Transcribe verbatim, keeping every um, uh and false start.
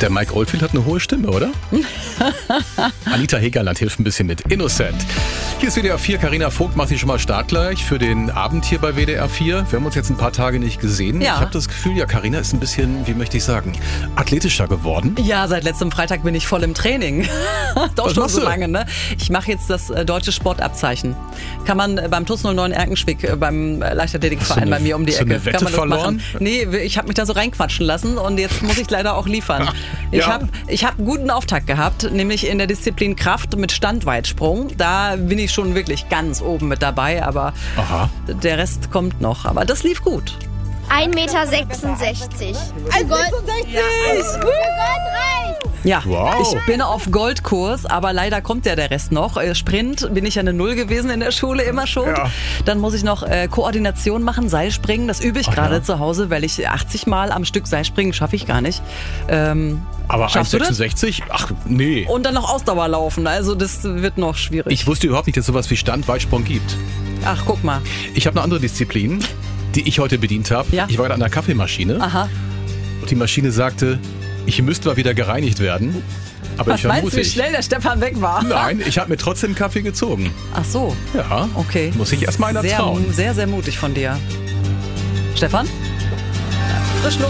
Der Mike Oldfield hat eine hohe Stimme, oder? Anita Hegerland hilft ein bisschen mit. Innocent. Hier ist W D R vier. Carina Vogt macht sich schon mal startgleich für den Abend hier bei W D R vier. Wir haben uns jetzt ein paar Tage nicht gesehen. Ja. Ich habe das Gefühl, ja, Carina ist ein bisschen, wie möchte ich sagen, athletischer geworden. Ja, seit letztem Freitag bin ich voll im Training. Doch Was schon machst so du? lange, ne? Ich mache jetzt das äh, deutsche Sportabzeichen. Kann man äh, beim TuS null neun Erkenschwick, äh, beim äh, Leichtathletikverein Hast du eine- bei mir um die hast du Ecke. eine Wette Kann man das verloren? machen? Nee, ich habe mich da so reinquatschen lassen und jetzt muss ich leider auch liefern. Ich Ja. habe ich hab einen guten Auftakt gehabt, nämlich in der Disziplin Kraft mit Standweitsprung. Da bin ich schon wirklich ganz oben mit dabei, aber Aha. der Rest kommt noch. Aber das lief gut. ein Meter sechsundsechzig. eins Meter sechsundsechzig! Für Gold reicht! Ja, Wow. ich bin auf Goldkurs, aber leider kommt ja der Rest noch. Äh, Sprint bin ich ja eine Null gewesen in der Schule, immer schon. Ja. Dann muss ich noch äh, Koordination machen, Seilspringen. Das übe ich Ach gerade ja. zu Hause, weil ich achtzig Mal am Stück Seilspringen schaffe ich gar nicht. Ähm, Aber Schaffst du das? eins Komma sechsundsechzig? Ach, nee. und dann noch Ausdauer laufen. Also das wird noch schwierig. Ich wusste überhaupt nicht, dass es sowas wie Standweitsprung gibt. Ach, guck mal. Ich habe eine andere Disziplin, die ich heute bedient habe. Ja. Ich war gerade an der Kaffeemaschine Aha. und die Maschine sagte, ich müsste mal wieder gereinigt werden. Aber Was ich war meinst du, wie mutig. schnell der Stefan weg war? Nein, ich habe mir trotzdem Kaffee gezogen. Ach so, Ja, okay. muss ich erst mal einer sehr, trauen. Sehr, sehr mutig von dir. Stefan? Frischluft.